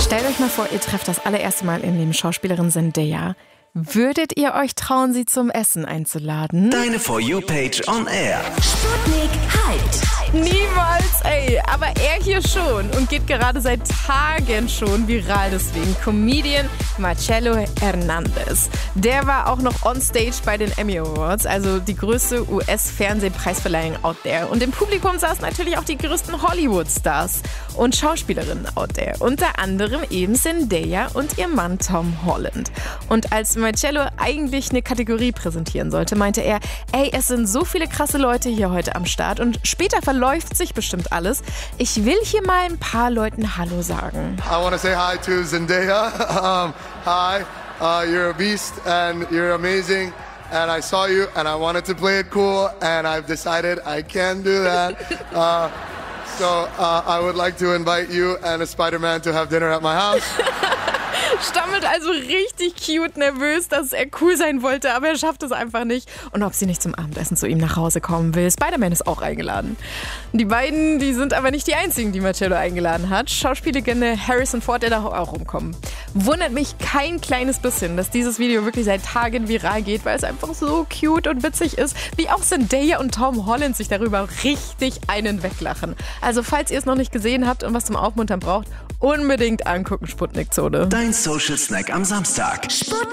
Stellt euch mal vor, ihr trefft das allererste Mal im Leben Schauspielerin Zendaya. Würdet ihr euch trauen, sie zum Essen einzuladen? Deine For You-Page on Air. Sputnik Hyped. Niemals, ey. Aber er hier schon und geht gerade seit Tagen schon viral deswegen. Comedian Marcelo Hernandez. Der war auch noch on stage bei den Emmy Awards, also die größte US-Fernsehpreisverleihung out there. Und im Publikum saßen natürlich auch die größten Hollywood-Stars und Schauspielerinnen out there. Unter anderem eben Zendaya und ihr Mann Tom Holland. Und als Marcelo eigentlich eine Kategorie präsentieren sollte, meinte er, ey, es sind so viele krasse Leute hier heute am Start und später verläuft sich bestimmt alles. Ich will hier mal ein paar Leuten Hallo sagen. I want to say hi to Zendaya. Hi, you're a beast and you're amazing. And I saw you and I wanted to play it cool and I've decided I can do that. So I would like to invite you and a Spider-Man to have dinner at my house. Stammelt also richtig cute nervös, dass er cool sein wollte, aber er schafft es einfach nicht. Und ob sie nicht zum Abendessen zu ihm nach Hause kommen will. Spider-Man ist auch eingeladen. Die beiden, die sind aber nicht die einzigen, die Marcelo eingeladen hat. Schauspiellegende Harrison Ford, der darf auch rumkommen. Wundert mich kein kleines bisschen, dass dieses Video wirklich seit Tagen viral geht, weil es einfach so cute und witzig ist, wie auch Zendaya und Tom Holland sich darüber richtig einen weglachen. Also falls ihr es noch nicht gesehen habt und was zum Aufmuntern braucht, unbedingt angucken, Sputnik Zone. Dein Social Snack am Samstag.